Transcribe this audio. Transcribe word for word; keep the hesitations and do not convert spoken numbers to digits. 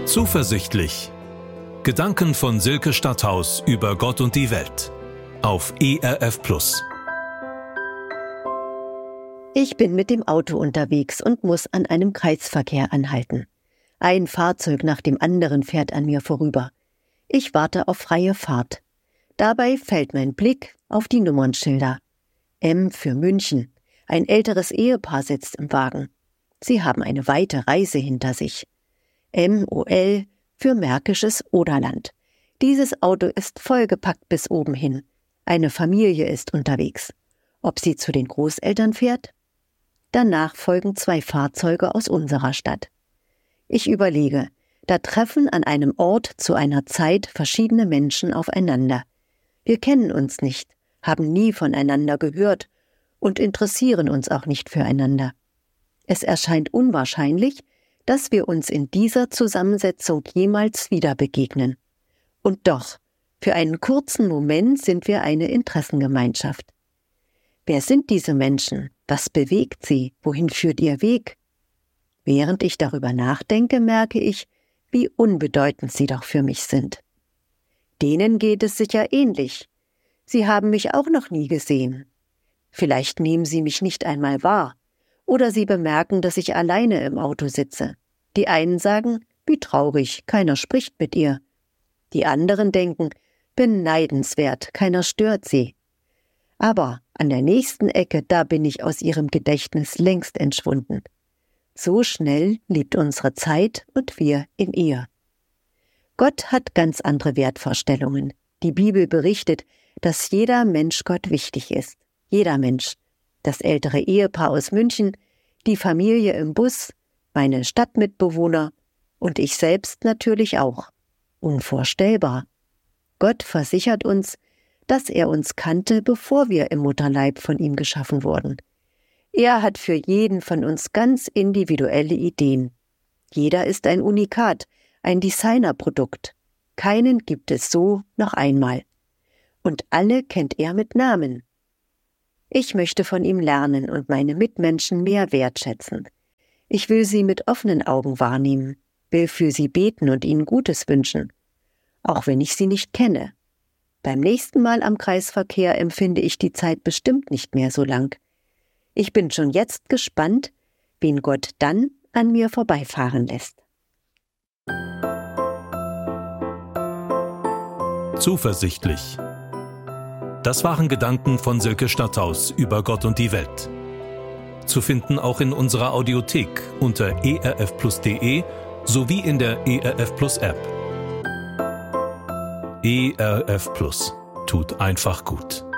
Zuversichtlich. Gedanken von Silke Stadthaus über Gott und die Welt. Auf E R F Plus. Ich bin mit dem Auto unterwegs und muss an einem Kreisverkehr anhalten. Ein Fahrzeug nach dem anderen fährt an mir vorüber. Ich warte auf freie Fahrt. Dabei fällt mein Blick auf die Nummernschilder. M für München. Ein älteres Ehepaar sitzt im Wagen. Sie haben eine weite Reise hinter sich. M O L für Märkisches Oderland. Dieses Auto ist vollgepackt bis oben hin. Eine Familie ist unterwegs. Ob sie zu den Großeltern fährt? Danach folgen zwei Fahrzeuge aus unserer Stadt. Ich überlege, da treffen an einem Ort zu einer Zeit verschiedene Menschen aufeinander. Wir kennen uns nicht, haben nie voneinander gehört und interessieren uns auch nicht füreinander. Es erscheint unwahrscheinlich, dass wir uns in dieser Zusammensetzung jemals wieder begegnen. Und doch, für einen kurzen Moment sind wir eine Interessengemeinschaft. Wer sind diese Menschen? Was bewegt sie? Wohin führt ihr Weg? Während ich darüber nachdenke, merke ich, wie unbedeutend sie doch für mich sind. Denen geht es sicher ähnlich. Sie haben mich auch noch nie gesehen. Vielleicht nehmen sie mich nicht einmal wahr. Oder sie bemerken, dass ich alleine im Auto sitze. Die einen sagen, wie traurig, keiner spricht mit ihr. Die anderen denken, beneidenswert, keiner stört sie. Aber an der nächsten Ecke, da bin ich aus ihrem Gedächtnis längst entschwunden. So schnell lebt unsere Zeit und wir in ihr. Gott hat ganz andere Wertvorstellungen. Die Bibel berichtet, dass jeder Mensch Gott wichtig ist. Jeder Mensch. Das ältere Ehepaar aus München, die Familie im Bus, meine Stadtmitbewohner und ich selbst natürlich auch. Unvorstellbar. Gott versichert uns, dass er uns kannte, bevor wir im Mutterleib von ihm geschaffen wurden. Er hat für jeden von uns ganz individuelle Ideen. Jeder ist ein Unikat, ein Designerprodukt. Keinen gibt es so noch einmal. Und alle kennt er mit Namen. Ich möchte von ihm lernen und meine Mitmenschen mehr wertschätzen. Ich will sie mit offenen Augen wahrnehmen, will für sie beten und ihnen Gutes wünschen, auch wenn ich sie nicht kenne. Beim nächsten Mal am Kreisverkehr empfinde ich die Zeit bestimmt nicht mehr so lang. Ich bin schon jetzt gespannt, wen Gott dann an mir vorbeifahren lässt. Zuversichtlich. Das waren Gedanken von Silke Stadthaus über Gott und die Welt. Zu finden auch in unserer Audiothek unter e r f plus punkt d e sowie in der E R F Plus App. E R F Plus tut einfach gut.